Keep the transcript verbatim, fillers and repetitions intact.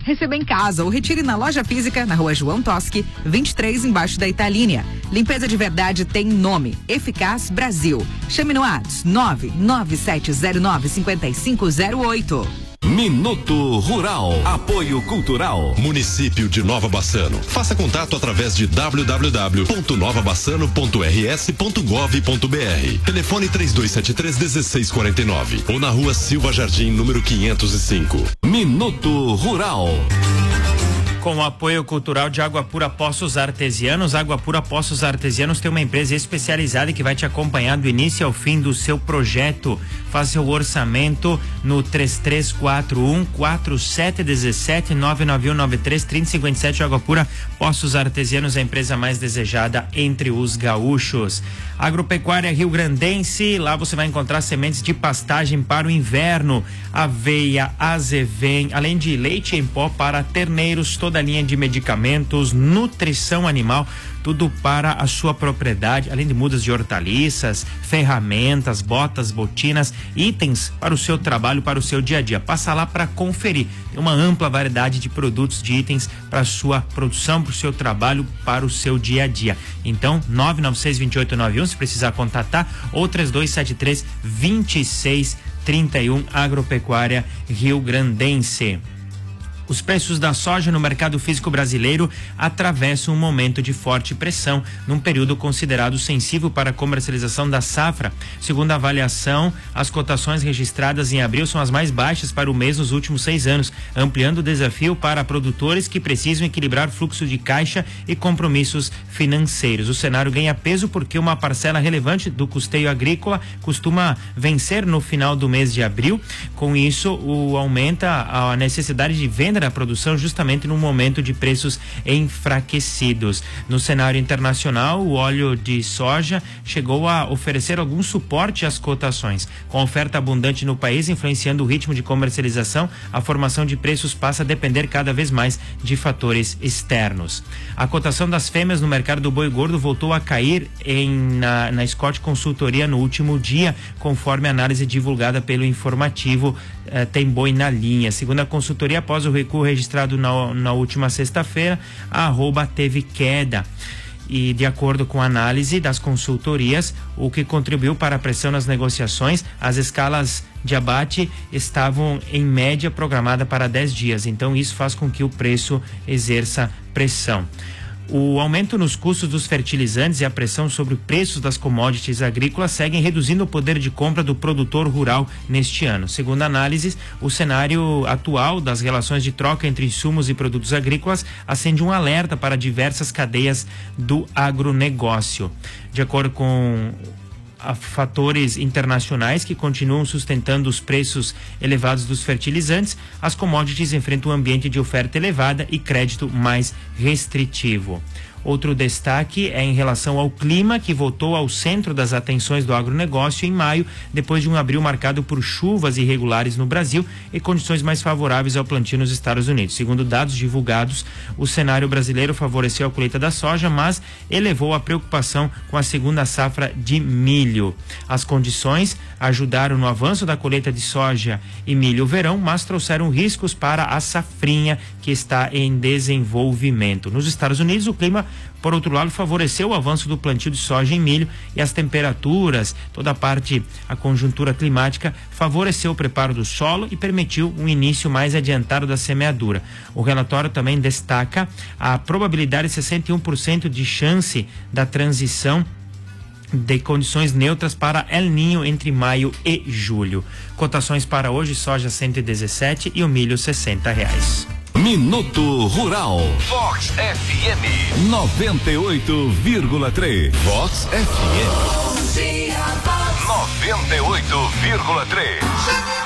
Receba em casa ou retire na loja física, na rua João Toschi, vinte e três, embaixo da Italínia. Limpeza de verdade tem nome, Eficaz Brasil. Chame no WhatsApp nove nove sete zero nove cinco cinco zero oito. Minuto Rural. Apoio Cultural. Município de Nova Bassano. Faça contato através de w w w ponto nova bassano ponto r s ponto gov ponto b r. Telefone três dois sete três um seis quatro nove ou na rua Silva Jardim, número quinhentos e cinco. Minuto Rural. Com o apoio cultural de Água Pura Poços Artesianos, Água Pura Poços Artesianos tem uma empresa especializada que vai te acompanhar do início ao fim do seu projeto. Faça seu orçamento no três três quatro um quatro sete um sete nove nove um nove três três zero cinco sete. Água Pura Poços Artesianos, a empresa mais desejada entre os gaúchos. Agropecuária Rio Grandense, lá você vai encontrar sementes de pastagem para o inverno, aveia, azevém, além de leite em pó para terneiros, toda a linha de medicamentos, nutrição animal, tudo para a sua propriedade, além de mudas de hortaliças, ferramentas, botas, botinas, itens para o seu trabalho, para o seu dia a dia. Passa lá para conferir. Tem uma ampla variedade de produtos, de itens para a sua produção, para o seu trabalho, para o seu dia a dia. Então, nove nove seis, dois oito nove um, se precisar contatar, ou três dois sete três, dois seis três um, Agropecuária Rio Grandense. Os preços da soja no mercado físico brasileiro atravessam um momento de forte pressão, num período considerado sensível para a comercialização da safra. Segundo a avaliação, as cotações registradas em abril são as mais baixas para o mês nos últimos seis anos, ampliando o desafio para produtores que precisam equilibrar fluxo de caixa e compromissos financeiros. O cenário ganha peso porque uma parcela relevante do custeio agrícola costuma vencer no final do mês de abril. Com isso, o aumenta a necessidade de venda da produção justamente num momento de preços enfraquecidos. No cenário internacional, o óleo de soja chegou a oferecer algum suporte às cotações. Com oferta abundante no país influenciando o ritmo de comercialização, a formação de preços passa a depender cada vez mais de fatores externos. A cotação das fêmeas no mercado do boi gordo voltou a cair em, na, na Scott Consultoria no último dia, conforme a análise divulgada pelo informativo eh, Tem Boi na Linha. Segundo a consultoria, após o recuo registrado na, na última sexta-feira, a arroba teve queda. E de acordo com a análise das consultorias, o que contribuiu para a pressão nas negociações, as escalas de abate estavam em média programada para dez dias, então isso faz com que o preço exerça pressão. O aumento nos custos dos fertilizantes e a pressão sobre preços das commodities agrícolas seguem reduzindo o poder de compra do produtor rural neste ano. Segundo análises, o cenário atual das relações de troca entre insumos e produtos agrícolas acende um alerta para diversas cadeias do agronegócio. De acordo com a fatores internacionais que continuam sustentando os preços elevados dos fertilizantes, as commodities enfrentam um ambiente de oferta elevada e crédito mais restritivo. Outro destaque é em relação ao clima, que voltou ao centro das atenções do agronegócio em maio, depois de um abril marcado por chuvas irregulares no Brasil e condições mais favoráveis ao plantio nos Estados Unidos. Segundo dados divulgados, o cenário brasileiro favoreceu a colheita da soja, mas elevou a preocupação com a segunda safra de milho. As condições ajudaram no avanço da colheita de soja e milho verão, mas trouxeram riscos para a safrinha, que está em desenvolvimento. Nos Estados Unidos, o clima, por outro lado, favoreceu o avanço do plantio de soja e milho, e as temperaturas, toda a parte, a conjuntura climática, favoreceu o preparo do solo e permitiu um início mais adiantado da semeadura. O relatório também destaca a probabilidade de sessenta e um por cento de chance da transição de condições neutras para El Ninho entre maio e julho. Cotações para hoje: soja cento e dezessete e o milho sessenta reais. Minuto Rural. Vox F M noventa e oito vírgula três. Vox F M noventa e oito vírgula três.